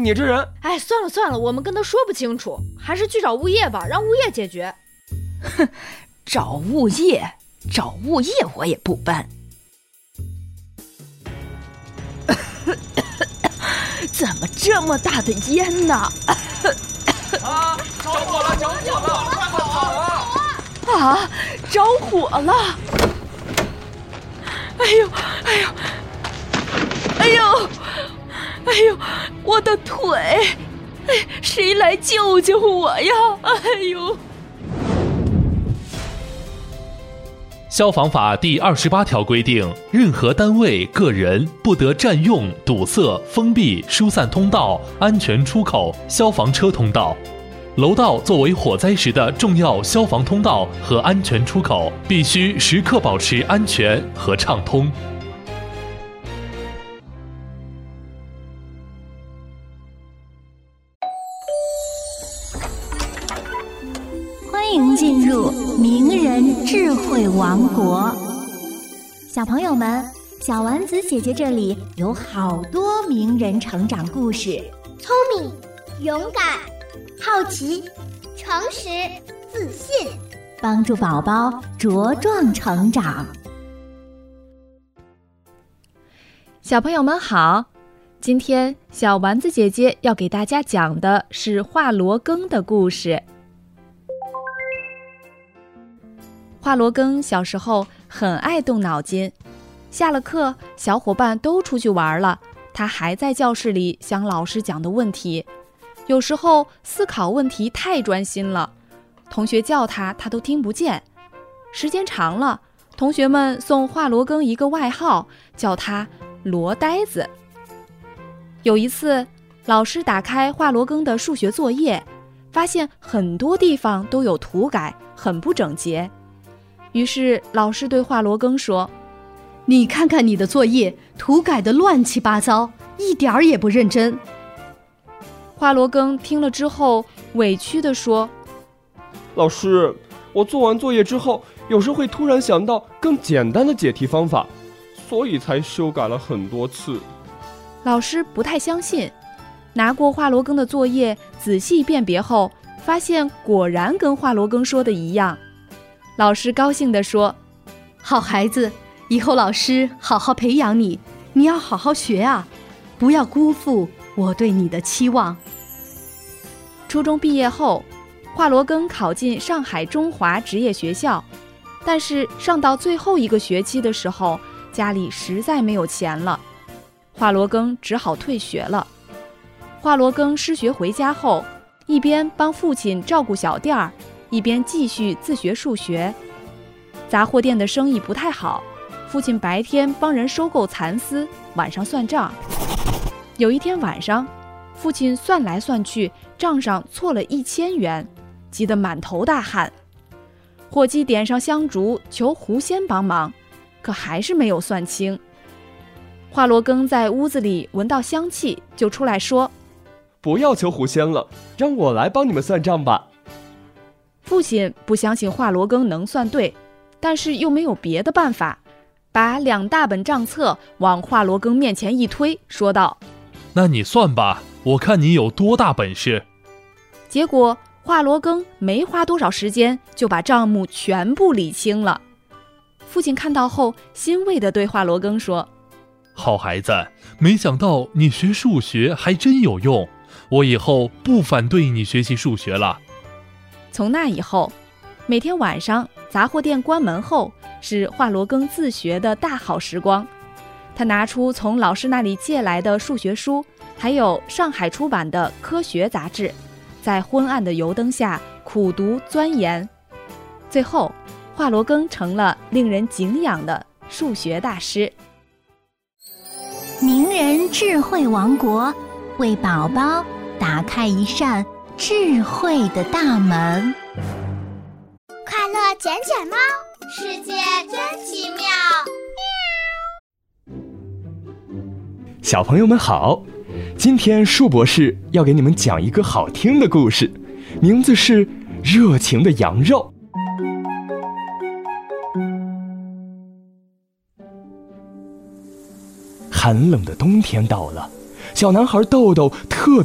你这人…… 哎，算了，我们跟他说不清楚，还是去找物业吧，让物业解决。 哼，找物业我也不搬。怎么这么大的烟呢？ 啊！着火了！快跑啊！ 啊！着火了！哎呦！我的腿！哎，谁来救救我呀！哎呦！ 消防法第28条规定，任何单位、个人不得占用、堵塞、封闭、疏散通道、安全出口、消防车通道。楼道作为火灾时的重要消防通道和安全出口，必须时刻保持安全和畅通。 欢迎进入名人智慧王国。小朋友们，小丸子姐姐这里有好多名人成长故事， 聪明、勇敢、好奇、诚实、自信， 帮助宝宝茁壮成长。 小朋友们好，今天小丸子姐姐要给大家讲的是华罗庚的故事。华罗庚小时候很爱动脑筋，下了课，小伙伴都出去玩了，他还在教室里想老师讲的问题。有时候思考问题太专心了，同学叫他，他都听不见。时间长了，同学们送华罗庚一个外号，叫他罗呆子。有一次，老师打开华罗庚的数学作业，发现很多地方都有涂改，很不整洁。于是老师对华罗庚说：“ 你看看你的作业，涂改得乱七八糟，一点儿也不认真。” 华罗庚听了之后，委屈地说：“ 老师，我做完作业之后，有时会突然想到更简单的解题方法，所以才修改了很多次。” 老师不太相信，拿过华罗庚的作业仔细辨别后，发现果然跟华罗庚说的一样。老师高兴地说：“ 好孩子，以后老师好好培养你，你要好好学啊，不要辜负我对你的期望。” 初中毕业后，华罗庚考进上海中华职业学校，但是上到最后一个学期的时候，家里实在没有钱了，华罗庚只好退学了。华罗庚失学回家后，一边帮父亲照顾小店儿，一边继续自学数学。杂货店的生意不太好，父亲白天帮人收购蚕丝，晚上算账。有一天晚上，父亲算来算去，账上错了1000元，急得满头大汗。伙计点上香烛，求狐仙帮忙，可还是没有算清。华罗庚在屋子里闻到香气，就出来说：“ 不要求狐仙了，让我来帮你们算账吧。” 父亲不相信华罗庚能算对，但是又没有别的办法，把2大本账册往华罗庚面前一推，说道：“ 那你算吧，我看你有多大本事。” 结果华罗庚没花多少时间就把账目全部理清了。父亲看到后，欣慰地对华罗庚说：“ 好孩子，没想到你学数学还真有用，我以后不反对你学习数学了。” 从那以后，每天晚上杂货店关门后，是华罗庚自学的大好时光。他拿出从老师那里借来的数学书，还有上海出版的《科学》杂志，在昏暗的油灯下苦读钻研。最后，华罗庚成了令人敬仰的数学大师。 名人智慧王国，为宝宝打开一扇智慧的大门。 快乐捡捡猫，世界真奇妙。 小朋友们好，今天树博士要给你们讲一个好听的故事，名字是《热情的羊肉》。寒冷的冬天到了，小男孩豆豆特